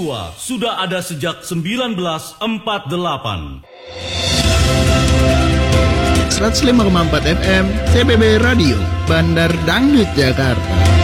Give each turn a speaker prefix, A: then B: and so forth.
A: Yosua sudah ada sejak 1948.
B: 105,4 FM CBB Radio, Bandar Dangdut Jakarta.